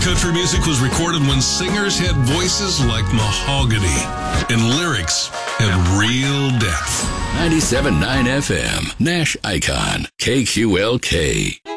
country music was recorded when singers had voices like mahogany and lyrics had real depth. 97.9 FM, Nash Icon, KQLK.